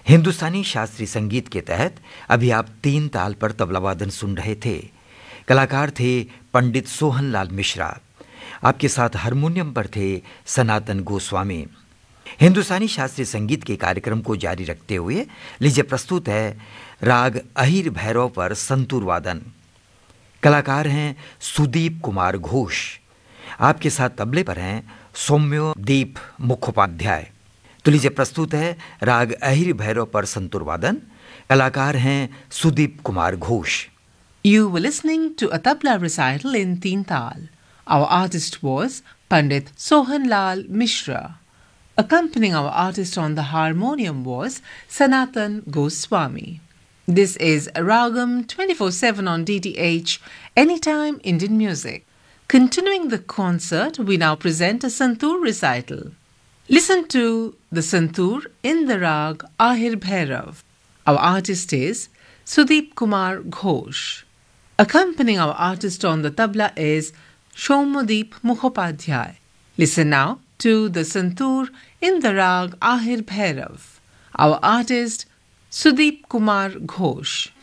हिंदुस्तानी शास्त्रीय संगीत के तहत अभी आप तीन ताल पर तबला वादन सुन रहे थे। कलाकार थे पंडित सोहनलाल मिश्रा। आपके साथ हारमोनियम पर थे सनातन गोस्वामी। हिंदुस्तानी शास्त्रीय संगीत के कार्यक्रम को जारी रखते हुए लीजिए प्रस्तुत है राग अहिर भैरव पर संतूर वादन। कलाकार हैं सुदीप कुमार घोष। आपके साथ तबले पर हैं सौम्यदीप मुखोपाध्याय। तो लीजिए प्रस्तुत है राग अहिर भैरव पर संतूर वादन। कलाकार हैं Sudeep Kumar Ghosh. You were listening to a tabla recital in Teen Tal. Our artist was Pandit Sohanlal Mishra. Accompanying our artist on the harmonium was Sanatan Goswami. This is Ragam 24/7 on DTH, Anytime Indian Music. Continuing the concert, we now present a Santoor recital. Listen to the Santoor in the Rag Ahir Bhairav. Our artist is Sudeep Kumar Ghosh. Accompanying our artist on the tabla is Shomodeep Mukhopadhyay. Listen now to the Santoor in the Rag Ahir Bhairav. Our artist Sudeep Kumar Ghosh.